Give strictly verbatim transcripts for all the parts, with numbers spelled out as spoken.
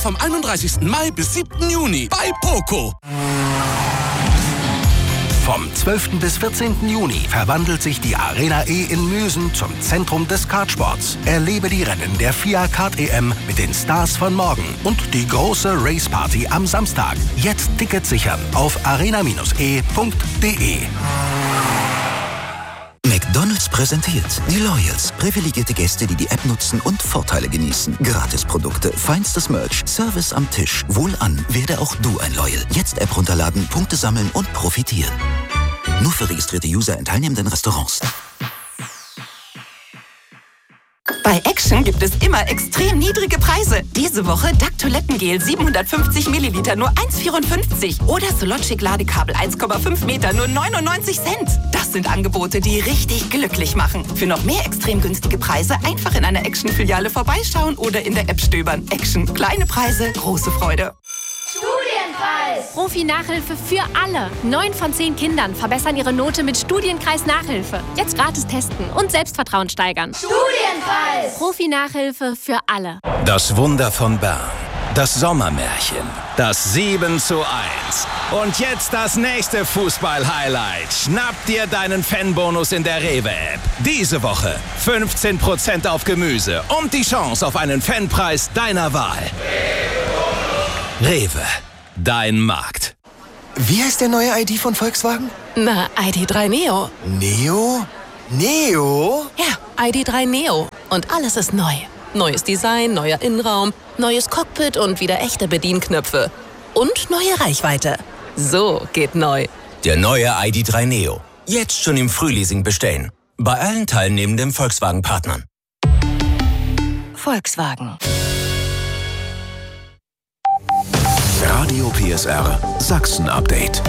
Vom einunddreißigsten Mai bis siebten Juni bei Poco. Vom zwölften bis vierzehnten Juni verwandelt sich die Arena E in Müsen zum Zentrum des Kartsports. Erlebe die Rennen der FIA Kart E M mit den Stars von morgen und die große Race Party am Samstag. Jetzt Tickets sichern auf arena e punkt de. McDonald's präsentiert die Loyals. Privilegierte Gäste, die die App nutzen und Vorteile genießen. Gratisprodukte, feinstes Merch, Service am Tisch. Wohlan, werde auch du ein Loyal. Jetzt App runterladen, Punkte sammeln und profitieren. Nur für registrierte User in teilnehmenden Restaurants. Bei Action gibt es immer extrem niedrige Preise. Diese Woche Duck Toilettengel siebenhundertfünfzig Milliliter nur eins Komma vierundfünfzig oder Sologic Ladekabel eins Komma fünf Meter nur neunundneunzig Cent. Das sind Angebote, die richtig glücklich machen. Für noch mehr extrem günstige Preise einfach in einer Action-Filiale vorbeischauen oder in der App stöbern. Action. Kleine Preise, große Freude. Studienpreis! Profi-Nachhilfe für alle. Neun von zehn Kindern verbessern ihre Note mit Studienkreis-Nachhilfe. Jetzt gratis testen und Selbstvertrauen steigern. Studienpreis! Profi-Nachhilfe für alle. Das Wunder von Bern. Das Sommermärchen. Das sieben zu eins. Und jetzt das nächste Fußball-Highlight. Schnapp dir deinen Fanbonus in der Rewe-App. Diese Woche fünfzehn Prozent auf Gemüse und die Chance auf einen Fanpreis deiner Wahl. Rewe, dein Markt. Wie heißt der neue I D von Volkswagen? Na, I D drei Neo. Neo? Neo? Ja, I D drei Neo. Und alles ist neu. Neues Design, neuer Innenraum, neues Cockpit und wieder echte Bedienknöpfe. Und neue Reichweite. So geht neu. Der neue I D drei Neo. Jetzt schon im Frühleasing bestellen. Bei allen teilnehmenden Volkswagen-Partnern. Volkswagen. Radio P S R Sachsen-Update.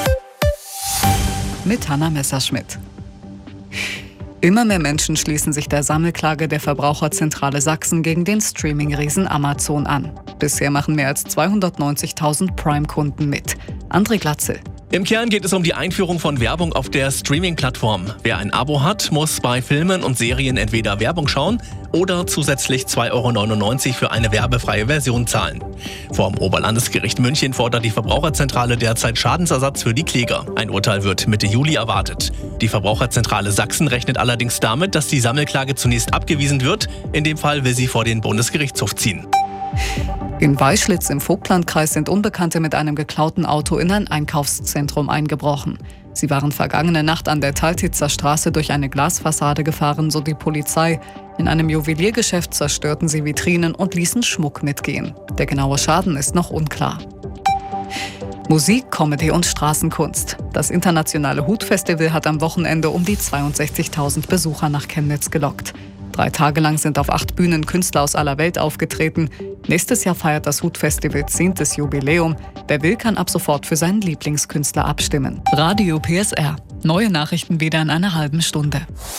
Mit Hanna Messerschmidt. Immer mehr Menschen schließen sich der Sammelklage der Verbraucherzentrale Sachsen gegen den Streaming-Riesen Amazon an. Bisher machen mehr als zweihundertneunzigtausend Prime-Kunden mit. André Glatzel. Im Kern geht es um die Einführung von Werbung auf der Streaming-Plattform. Wer ein Abo hat, muss bei Filmen und Serien entweder Werbung schauen oder zusätzlich zwei Euro neunundneunzig für eine werbefreie Version zahlen. Vom Oberlandesgericht München fordert die Verbraucherzentrale derzeit Schadensersatz für die Kläger. Ein Urteil wird Mitte Juli erwartet. Die Verbraucherzentrale Sachsen rechnet allerdings damit, dass die Sammelklage zunächst abgewiesen wird. In dem Fall will sie vor den Bundesgerichtshof ziehen. In Weischlitz im Vogtlandkreis sind Unbekannte mit einem geklauten Auto in ein Einkaufszentrum eingebrochen. Sie waren vergangene Nacht an der Taltitzer Straße durch eine Glasfassade gefahren, so die Polizei. In einem Juweliergeschäft zerstörten sie Vitrinen und ließen Schmuck mitgehen. Der genaue Schaden ist noch unklar. Musik, Comedy und Straßenkunst. Das internationale Hut-Festival hat am Wochenende um die zweiundsechzigtausend Besucher nach Chemnitz gelockt. Drei Tage lang sind auf acht Bühnen Künstler aus aller Welt aufgetreten. Nächstes Jahr feiert das Hut-Festival zehntes Jubiläum. Wer will, kann ab sofort für seinen Lieblingskünstler abstimmen. Radio P S R. Neue Nachrichten wieder in einer halben Stunde.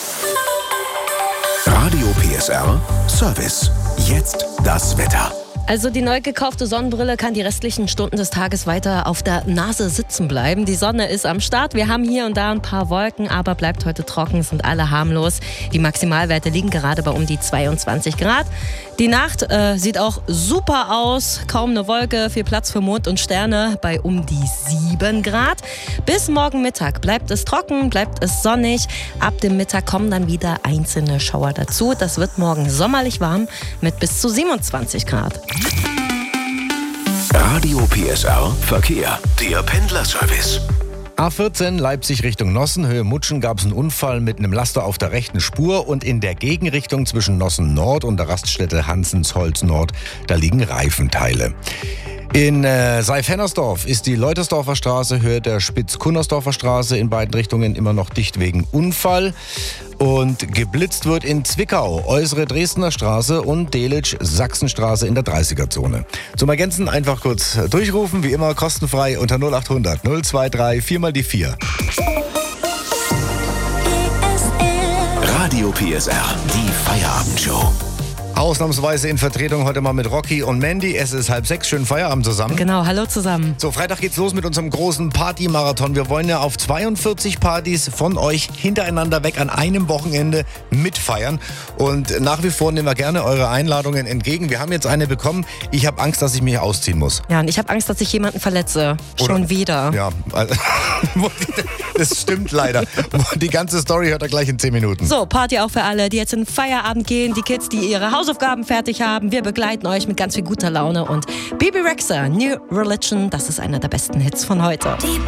Radio P S R Service. Jetzt das Wetter. Also die neu gekaufte Sonnenbrille kann die restlichen Stunden des Tages weiter auf der Nase sitzen bleiben. Die Sonne ist am Start. Wir haben hier und da ein paar Wolken, aber bleibt heute trocken, sind alle harmlos. Die Maximalwerte liegen gerade bei um die zweiundzwanzig Grad. Die Nacht äh, sieht auch super aus. Kaum eine Wolke, viel Platz für Mond und Sterne bei um die sieben Grad. Bis morgen Mittag bleibt es trocken, bleibt es sonnig. Ab dem Mittag kommen dann wieder einzelne Schauer dazu. Das wird morgen sommerlich warm mit bis zu siebenundzwanzig Grad. Radio P S R Verkehr. Der Pendlerservice. A vierzehn Leipzig Richtung Nossen, Höhe Mutschen, gab es einen Unfall mit einem Laster auf der rechten Spur und in der Gegenrichtung zwischen Nossen Nord und der Raststätte Hansensholz Nord, da liegen Reifenteile. In äh, Seif-Hennersdorf ist die Leutersdorfer Straße, Höhe der Spitz-Kunnersdorfer Straße in beiden Richtungen immer noch dicht wegen Unfall. Und geblitzt wird in Zwickau, äußere Dresdner Straße und Delitzsch-Sachsenstraße in der dreißiger-Zone. Zum Ergänzen einfach kurz durchrufen, wie immer kostenfrei unter null achthundert null drei vier mal die vier. Radio P S R, die Feierabendshow. Ausnahmsweise in Vertretung heute mal mit Rocky und Mandy. Es ist halb sechs. Schönen Feierabend zusammen. Genau, hallo zusammen. So, Freitag geht's los mit unserem großen Party-Marathon. Wir wollen ja auf zweiundvierzig Partys von euch hintereinander weg an einem Wochenende mitfeiern. Und nach wie vor nehmen wir gerne eure Einladungen entgegen. Wir haben jetzt eine bekommen. Ich habe Angst, dass ich mich ausziehen muss. Ja, und ich habe Angst, dass ich jemanden verletze. Oder, Schon wieder. Ja, also, das stimmt leider. Die ganze Story hört ihr gleich in zehn Minuten. So, Party auch für alle, die jetzt in Feierabend gehen, die Kids, die ihre Hausaufgaben fertig haben. Wir begleiten euch mit ganz viel guter Laune und Bebe Rexha, New Religion, das ist einer der besten Hits von heute.